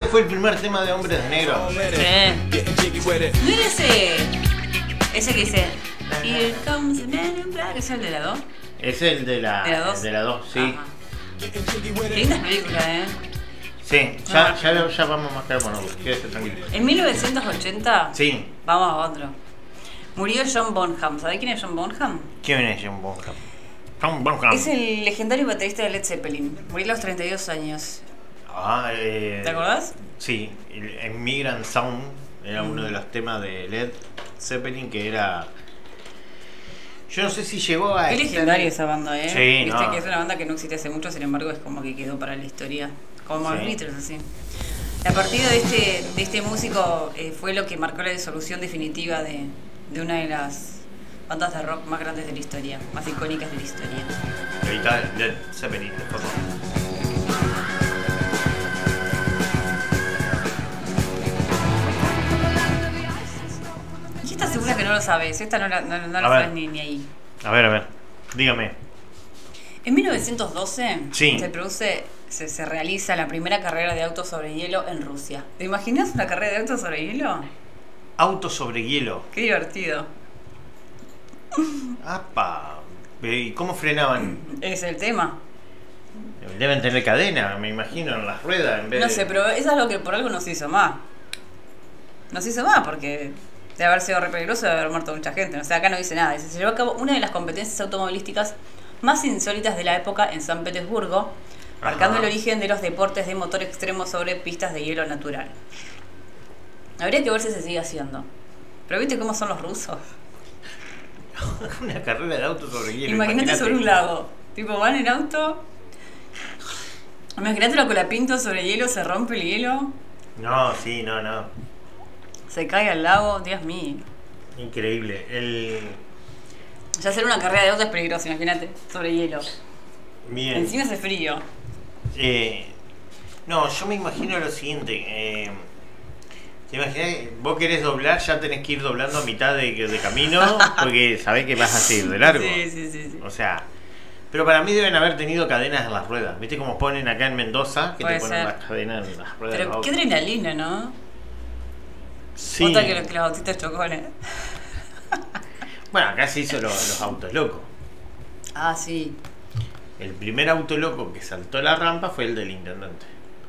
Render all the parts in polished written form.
fue el primer tema de Hombres de Negro? Sí. ¿No era ese que dice Here comes the man in black? ¿Es el de la 2? Es el de la ¿De la 2? el de la 2, sí. Ajá. Lindas películas, Sí, ya vamos más claro, bueno, quédese tranquilo. En 1980, Sí. vamos a otro. Murió John Bonham. ¿Sabés quién es John Bonham? ¿Quién es John Bonham? John Bonham. Es el legendario baterista de Led Zeppelin. Murió a los 32 años. ¿Te acordás? Sí, el Migrant Sound era uno de los temas de Led Zeppelin que era... Yo no sé si llegó a... Es legendaria esa banda, ¿eh? Sí, Viste no. que es una banda que no existe hace mucho, sin embargo es como que quedó para la historia. Como los Beatles, así. La partida de este músico fue lo que marcó la disolución definitiva de una de las bandas de rock más grandes de la historia, más icónicas de la historia. Ahorita Led Zeppelin, de foto. Y esta segura que no lo sabes, esta no la sabes ni ahí. A ver, dígame. En 1912 Sí. se realiza la primera carrera de autos sobre hielo en Rusia. ¿Te imaginas una carrera de autos sobre hielo? Auto sobre hielo. Qué divertido. ¡Apa! ¿Y cómo frenaban? Es el tema. Deben tener cadena, me imagino, en las ruedas en vez No de... sé, pero es algo que por algo no se hizo más. No se hizo más porque de haber sido re peligroso de haber muerto mucha gente. O sea, acá no dice nada. Se llevó a cabo una de las competencias automovilísticas más insólitas de la época en San Petersburgo, marcando el origen de los deportes de motor extremo sobre pistas de hielo natural. Habría que ver si se sigue haciendo. Pero ¿viste cómo son los rusos? Una carrera de auto sobre hielo. Imagínate sobre un lago. Tipo, van en auto. Imagínate lo colapinto sobre hielo, se rompe el hielo. No, sí, no. Se cae al lago, Dios mío. Increíble. Ya hacer una carrera de auto es peligroso, imagínate, sobre hielo. Bien. Encima hace frío. No, yo me imagino lo siguiente. ¿Te imaginas? Vos querés doblar, ya tenés que ir doblando a mitad de camino porque sabés que vas a seguir de largo. Sí. O sea, pero para mí deben haber tenido cadenas en las ruedas. ¿Viste cómo ponen acá en Mendoza? Que Puede te ponen ser. las cadenas en las ruedas. Pero qué adrenalina, ¿no? Sí. Otra que los autitos chocones. Bueno, acá se hizo los autos locos. Ah, sí. El primer auto loco que saltó la rampa fue el del intendente.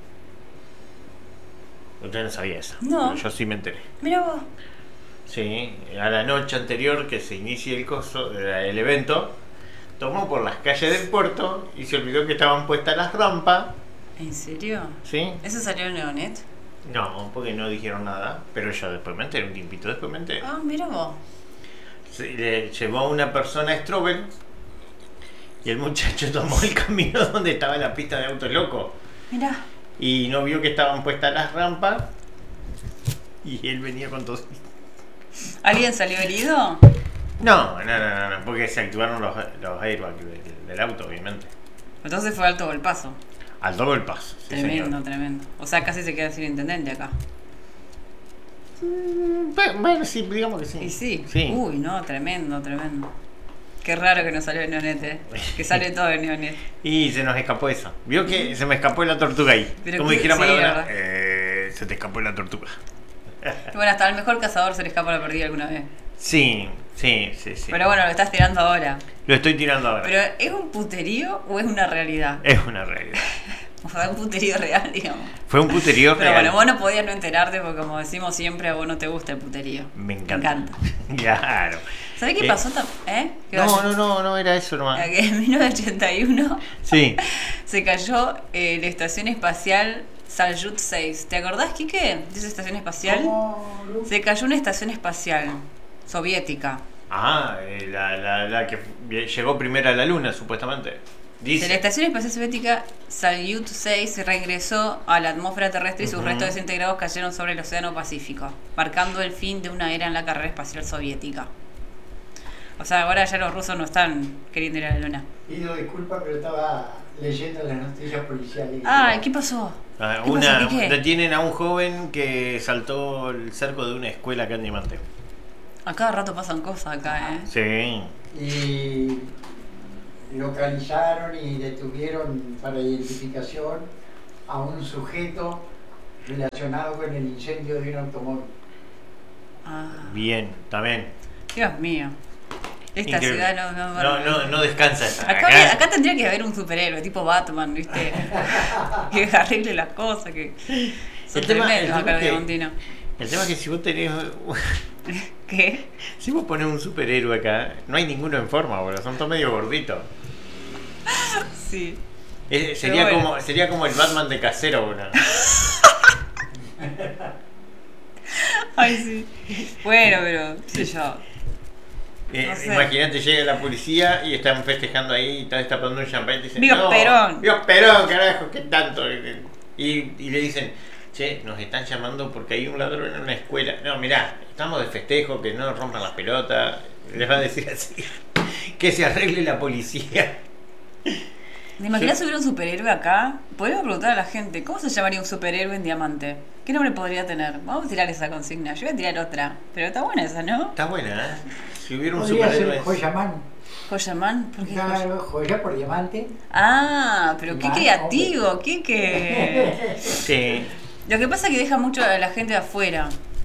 Usted no sabía eso. No. Pero yo sí me enteré. Mira vos. Sí, a la noche anterior que se inicie el evento, tomó por las calles del puerto y se olvidó que estaban puestas las rampas. ¿En serio? ¿Sí? ¿Eso salió en Neonet? No, porque no dijeron nada, pero yo después me enteré, un tiempito después me enteré. Ah, mira vos. Le llevó a una persona a Strobel y el muchacho tomó el camino donde estaba la pista de autos locos. Mira. Y no vio que estaban puestas las rampas y él venía con todo. ¿Alguien salió herido? No, porque se activaron los airbags del auto, obviamente. Entonces fue alto golpazo. Al doble el paso, sí, Tremendo. O sea, casi se queda sin intendente acá. Bueno, sí, digamos que sí. Y sí. Sí. Uy, no, tremendo. Qué raro que no salió en Neonet, que sale todo en Neonet. Y se nos escapó eso. Vio que se me escapó la tortuga ahí. Pero como que- dijera sí, Maradona, ¿verdad? se te escapó la tortuga. Bueno, hasta el mejor cazador se le escapa la perdida alguna vez. Sí. Pero bueno, lo estás tirando ahora. Lo estoy tirando ahora. ¿Pero es un puterío o es una realidad? Es una realidad. O sea, un puterío real, digamos. Fue un puterío Pero real. bueno, vos no podías no enterarte porque como decimos siempre, a vos no te gusta el puterío. Me encanta. Me Claro. ¿Sabés qué pasó también? ¿Qué No, era eso nomás. Que en 1981 Sí. se cayó la estación espacial Salyut 6. ¿Te acordás, Quique, de esa estación espacial? Se cayó una estación espacial soviética. La que llegó primero a la luna, supuestamente. De la Dice. estación espacial soviética Salyut 6 se reingresó a la atmósfera terrestre y sus restos desintegrados cayeron sobre el Océano Pacífico, marcando el fin de una era en la carrera espacial soviética. O sea, ahora ya los rusos no están queriendo ir a la luna. Pido disculpas, pero estaba leyendo las noticias policiales. ¿Qué pasó? ¿Qué pasó, Quique? Detienen a un joven que saltó el cerco de una escuela acá en Diamante. A cada rato pasan cosas acá, ¿eh? Sí. Y localizaron y detuvieron para identificación a un sujeto relacionado con el incendio de un automóvil. Ah, Bien, también. Dios mío. Esta Increíble. ciudad No descansa esta. Acá tendría que haber un superhéroe, tipo Batman, ¿viste? Que arregle las cosas, que son El tema- tremendos el tema acá en que- Diamantino. El tema es que si vos tenés. ¿Qué? Si vos pones un superhéroe acá, no hay ninguno en forma, boludo. Son todos medio gorditos. Sí. Sería, bueno. sería como el Batman de casero, boludo. Ay, sí. Bueno, pero, qué sé yo. No sé. Imagínate, llega la policía y están festejando ahí y están destapando un champán y te dicen: ¡Viva "No, Perón!". ¡Viva Perón, carajo! ¿Qué tanto? Y le dicen: che, nos están llamando porque hay un ladrón en una escuela. No, mirá, estamos de festejo, que no nos rompan las pelotas. Les va a decir así: que se arregle la policía. ¿Te imaginas si hubiera un superhéroe acá? Podríamos preguntar a la gente, ¿cómo se llamaría un superhéroe en Diamante? ¿Qué nombre podría tener? Vamos a tirar esa consigna. Yo voy a tirar otra. Pero está buena esa, ¿no? Está buena, ¿eh? Si hubiera un Podría ser superhéroe. Joyaman. Joyaman. ¿Por qué Joya? Claro, joya por diamante. Ah, pero qué Man, creativo, qué. Sí. Lo que pasa es que deja mucho a la gente de afuera.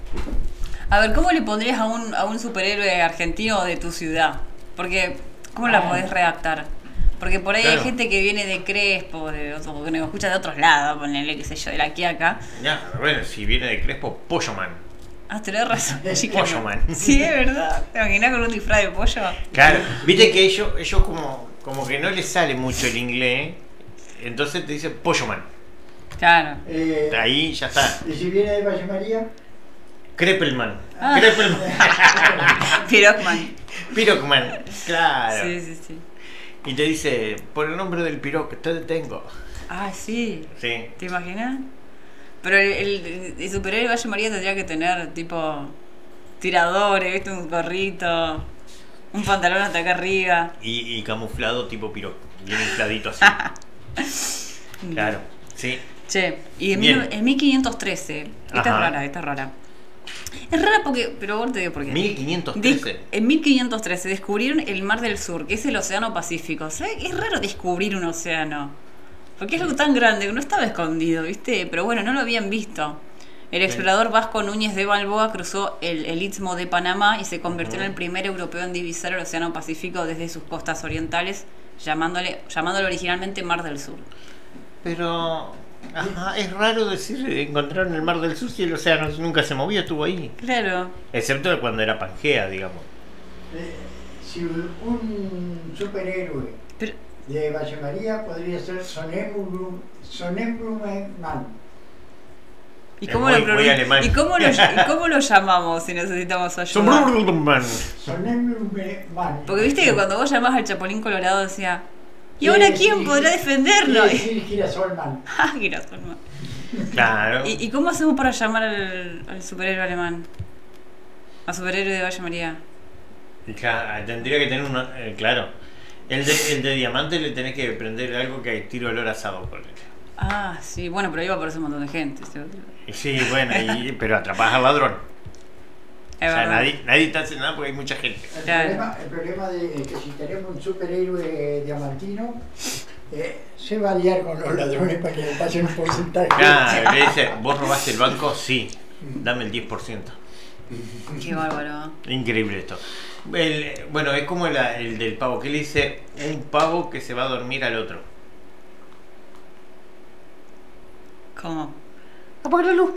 A ver, ¿cómo le pondrías a un superhéroe argentino de tu ciudad? Porque, ¿cómo la podés redactar? Porque por ahí Claro. hay gente que viene de Crespo, que nos escucha de otros lados, ponele, qué sé yo, de la Quiaca. Ya, bueno, si viene de Crespo, Pollo Man. Ah, tenés razón, chica. Pollo Man. Sí, es verdad. ¿Te imaginas con un disfraz de pollo? Claro, viste que ellos como que no les sale mucho el inglés, entonces te dicen Pollo Man. Claro. Ahí ya está. Y si viene de Valle María, Krepelman. Ah. Krepelman. Pirocman. Pirocman. Claro. Sí, sí, sí. Y te dice, por el nombre del piroc, te detengo. Ah, sí. Sí. ¿Te imaginas? Pero el superhéroe Valle María tendría que tener tipo tiradores, ¿viste? Un gorrito, un pantalón hasta acá arriba. Y camuflado tipo piroc. Bien infladito así. Claro. Sí. Che, y Bien. en 1513, esta Ajá. es rara, esta es rara. Es rara porque, pero ahora te digo por qué. 1513. En 1513 descubrieron el Mar del Sur, que es el Océano Pacífico. ¿Sabes? Es raro descubrir un océano. Porque es algo tan grande que no estaba escondido, ¿viste? Pero bueno, no lo habían visto. El explorador vasco Núñez de Balboa cruzó el Istmo de Panamá y se convirtió en el primer europeo en divisar el Océano Pacífico desde sus costas orientales, llamándolo originalmente Mar del Sur. Pero ajá, es raro decir encontraron el Mar del Sur si el océano nunca se movió, estuvo ahí. Claro. Excepto cuando era Pangea, digamos. si un superhéroe Pero, de Valle María podría ser Sonemblumen. ¿y Es cómo, muy- muy alemán. ¿y cómo lo llamamos si necesitamos ayuda? Sombrurman. Sonemblumen. Porque viste que cuando vos llamás al Chapulín Colorado decía, ¿y ahora quién podrá defendernos? Sí, Girasolman. Ah, Girasol. Claro. ¿Y cómo hacemos para llamar al superhéroe alemán? Al superhéroe de Valle María. Tendría que tener uno, claro. El de diamante le tenés que prender algo que tiro olor asado por él. Ah, sí, bueno, pero iba a aparecer un montón de gente. Sí, bueno, pero atrapás al ladrón. Es O sea, verdad. nadie te hace nada porque hay mucha gente. El problema de que si tenemos un superhéroe diamantino, se va a liar con los ladrones para que le pasen un porcentaje. Claro, le dice, ¿vos robaste el banco? Sí, dame el 10%. Qué bárbaro. Increíble esto. Bueno, es como el del pavo, que le dice un pavo que se va a dormir al otro. ¿Cómo? Apaga la luz.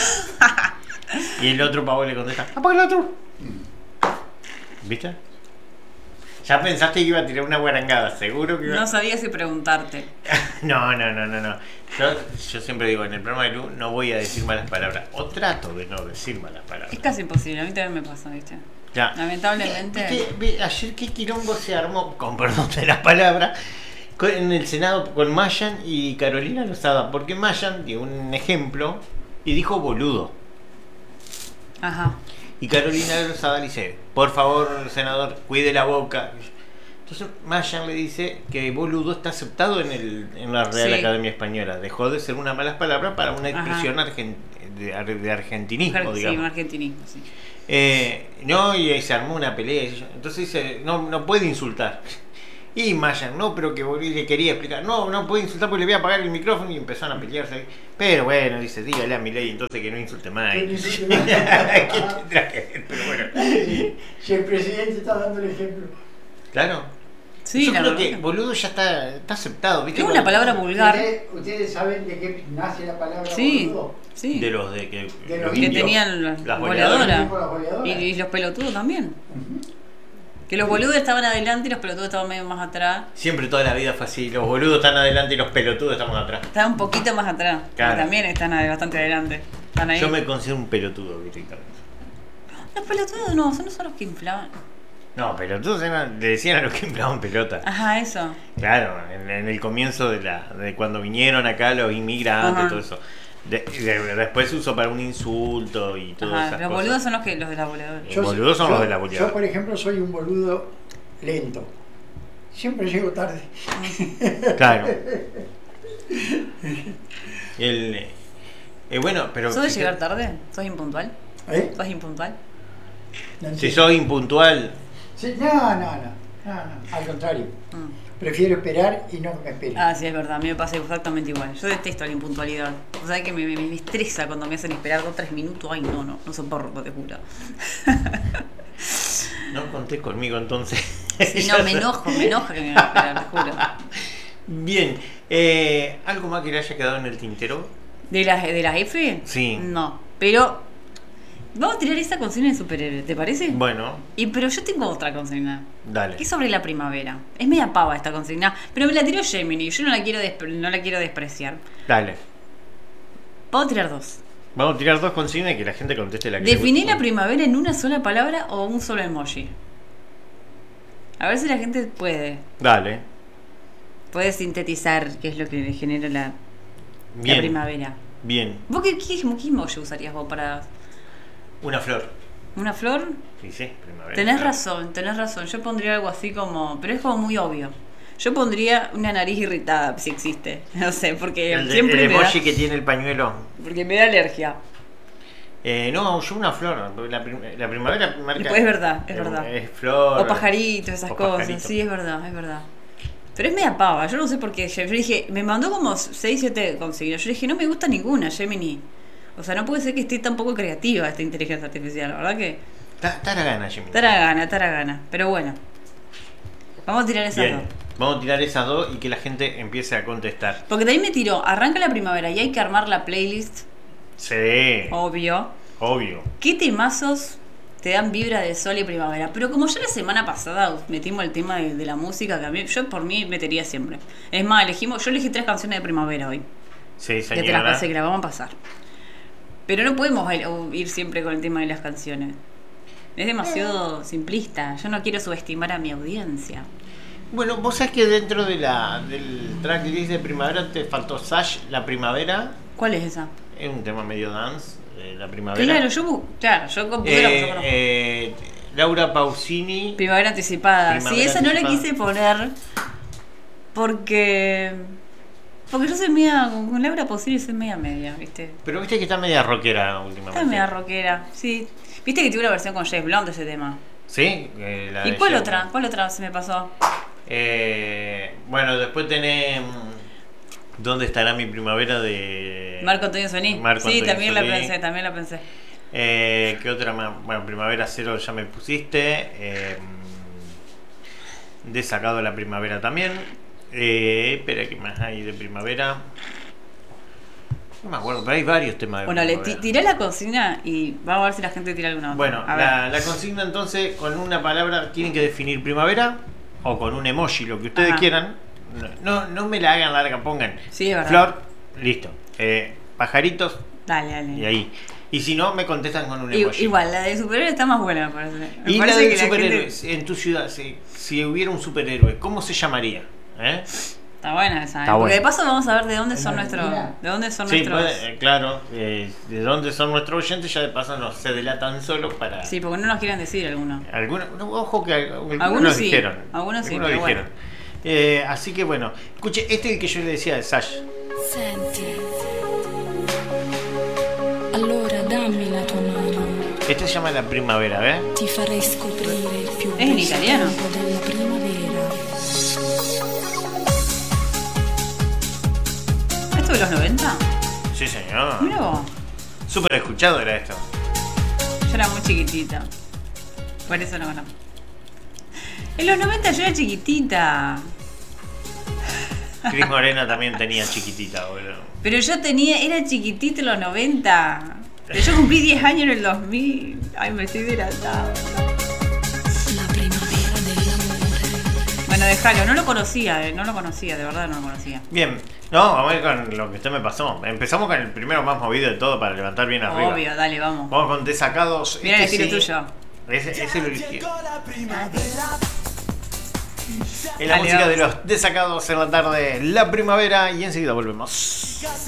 Y el otro pavo le contesta, apaga la luz. ¿Viste? Ya pensaste que iba a tirar una guarangada, seguro que iba. No sabía si preguntarte. No. Yo siempre digo, en el programa de Lu no voy a decir malas palabras. O trato de no decir malas palabras. Es casi imposible, a mí también me pasa, ¿viste? Ya. Lamentablemente. Ayer qué quilombo se armó, con perdón de las palabras, en el Senado con Mayan y Carolina Lozada. Porque Mayan dio un ejemplo y dijo boludo. Ajá. Y Carolina Lozada le dice, por favor, senador, cuide la boca. Entonces Mayan le dice que boludo está aceptado en la Real Sí. Academia Española. Dejó de ser una mala palabra para una expresión de argentinismo, Sí, digamos. un argentinismo, sí. No, y se armó una pelea. Entonces dice, no puede insultar. Y Maya, no, pero que volví, le quería explicar, no puede insultar porque le voy a apagar el micrófono y empezaron a pelearse. Pero bueno, dice, dígale a Milei entonces que no insulte más. Que no insulte más. ¿Qué tendrá que ver? Pero bueno. Si el presidente está dando el ejemplo. Claro. Sí, yo la creo verdad que boludo ya está aceptado, ¿viste? Es una palabra vulgar. ¿Ustedes saben de qué nace la palabra Sí, boludo? sí. De los de que, De los Que indios. tenían Las las boleadoras. boleadoras. Las boleadoras. Y los pelotudos también. Ujú. Que los boludos estaban adelante y los pelotudos estaban medio más atrás. siempre toda la vida fue así, los boludos están adelante y los pelotudos estamos atrás. Estaban un poquito más atrás. Claro. Pero también están bastante adelante. Están ahí. Yo me considero un pelotudo directamente. Los pelotudos no, son los que inflaban. No, pelotudos le decían a los que inflaban pelota. Ajá, eso. Claro, en el comienzo de cuando vinieron acá los inmigrantes, Ajá. todo eso. Después se usó para un insulto y todas Ajá. esas Los cosas. boludos son los de la boleadora. Los boludos son los de la Yo, boleadora. por ejemplo, soy un boludo lento. Siempre llego tarde. Claro. Bueno, pero... ¿Sos de llegar tarde? ¿Sos impuntual? ¿Eh? ¿Sos impuntual? No Si entiendo. sos impuntual, Sí, no, al contrario. Mm. Prefiero esperar y no me esperen. Ah, sí, es verdad, a mí me pasa exactamente igual. Yo detesto la impuntualidad. O sea, que me estresa cuando me hacen esperar 2 o 3 minutos. Ay, no soporto, te juro. no contés conmigo entonces. Sí, no, me enoja que me hagan esperar, te juro. Bien, ¿algo más que le haya quedado en el tintero? ¿De las F? Sí. No, pero vamos a tirar esa consigna de superhéroe, ¿te parece? Bueno, Pero yo tengo otra consigna, dale. que es sobre la primavera. Es media pava esta consigna, pero me la tiró Gemini, yo no la quiero despreciar. Dale. Puedo tirar 2. Vamos a tirar 2 consignas y que la gente conteste la que Definí le la guste. primavera en una sola palabra o un solo emoji. A ver si la gente Dale. puede sintetizar qué es lo que le genera la Bien. primavera. Bien. ¿Vos qué emoji usarías vos para Una flor. una flor? Sí, primavera. Tenés razón. Yo pondría algo así como... Pero es como muy obvio. Yo pondría una nariz irritada, si existe. No sé, porque El siempre me da, emoji que tiene el pañuelo. porque me da alergia. No, yo una flor. La primavera marca. Después es verdad, es verdad. Es flor. O pajaritos, esas o cosas. pajarito. Sí, es verdad. Pero es media pava. Yo no sé por qué. Yo dije, me mandó como 6, 7 consignas. Yo dije, no me gusta ninguna, Gemini. O sea, no puede ser que esté tan poco creativa esta inteligencia artificial. La verdad que... Está la gana, Jimmy. Taragana. Pero bueno. Vamos a tirar esas Bien. dos. Vamos a tirar esas 2 y que la gente empiece a contestar. Porque de ahí me tiró, arranca la primavera y hay que armar la playlist, Sí, obvio. obvio. ¿Qué temazos te dan vibra de sol y primavera? Pero como ya la semana pasada metimos el tema de la música, que a mí, yo por mí metería siempre. Es más, yo elegí 3 canciones de primavera hoy. Sí, Ya te las señora. pasé, que las vamos a pasar. Pero no podemos ir siempre con el tema de las canciones. Es demasiado simplista. Yo no quiero subestimar a mi audiencia. Bueno, vos sabés que dentro del tracklist de primavera te faltó Sash, la primavera. ¿Cuál es esa? Es un tema medio dance, la primavera. Claro, yo compuse la que yo conozco. Laura Pausini. Primavera anticipada. Primavera Sí, esa no la anticipada. quise poner porque yo soy media, con Laura Pausini soy media, ¿viste? Pero viste que está media rockera últimamente. Está media rockera, sí. ¿Viste que tuve una versión con James Blunt de ese tema? ¿Sí? ¿Y cuál otra se me pasó? Bueno, después tenés ¿Dónde estará mi primavera? De Marco Antonio Solí. Marco Sí, Antonio también Solí. la pensé. ¿Qué otra más? Bueno, Primavera Cero ya me pusiste. Desacado la primavera también. Espera, ¿qué más hay de primavera? No me acuerdo, pero hay varios temas de Bueno, primavera. tiré la consigna y vamos a ver si la gente tira alguna otra. Bueno, A ver. la consigna entonces, con una palabra, tienen que definir primavera o con un emoji, lo que ustedes Ajá. quieran. No me la hagan larga, pongan Sí, es verdad. flor, listo. Pajaritos Dale. y ahí. Y si no, me contestan con un emoji. Igual, la de superhéroe está más buena, me parece. Me Y la parece de que la superhéroes, gente- en tu ciudad, si hubiera un superhéroe, ¿cómo se llamaría? Está buena esa, Está Porque buena. de paso vamos a ver de dónde En son nuestros. Argentina. De dónde son Sí, nuestros. claro, de dónde son nuestros oyentes, ya de paso no se delatan solo para... Sí, porque no nos quieren decir algunos. Ojo que algunos Algunos sí, dijeron. algunos sí, Algunos pero dijeron. Así que bueno, escuche, este es el que yo le decía de Sash. Senti, allora dammi la tua mano, Este se llama La Primavera, ¿ves? ti farei scoprire il più È in bello italiano? tempo della primavera. de los 90? Sí, señor. Mira vos. Súper escuchado era esto. Yo era muy chiquitita. Por eso no conozco. En los 90 yo era chiquitita. Cris Morena también tenía chiquitita, boludo. Pero yo era chiquitita en los 90. Pero yo cumplí 10 años en el 2000. Ay, me estoy delatando. La primavera del amore. Bueno, déjalo, no lo conocía, de verdad no lo conocía. Bien, no, vamos a ver con lo que usted me pasó. Empezamos con el primero más movido de todo para levantar bien arriba. Obvio, dale, vamos. Vamos con Desacados. Mira el Este estilo sí, tuyo. Ese lo elegí. En la Dale, música vamos. de los Desacados en la tarde, la primavera, y enseguida volvemos.